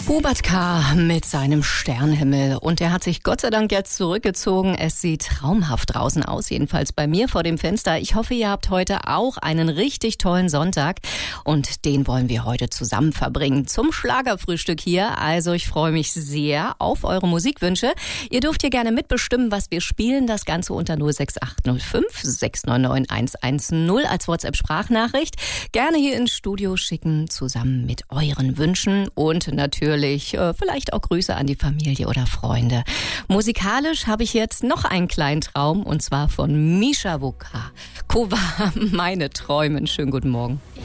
Hubert K. mit seinem Sternhimmel. Und er hat sich Gott sei Dank jetzt zurückgezogen. Es sieht traumhaft draußen aus, jedenfalls bei mir vor dem Fenster. Ich hoffe, ihr habt heute auch einen richtig tollen Sonntag. Und den wollen wir heute zusammen verbringen zum Schlagerfrühstück hier. Also ich freue mich sehr auf eure Musikwünsche. Ihr dürft hier gerne mitbestimmen, was wir spielen. Das Ganze unter 06805 699 110 als WhatsApp-Sprachnachricht. Gerne hier ins Studio schicken, zusammen mit euren Wünschen und natürlich vielleicht auch Grüße an die Familie oder Freunde. Musikalisch habe ich jetzt noch einen kleinen Traum und zwar von Mischa Kova, Meine Träumen. Schönen guten Morgen.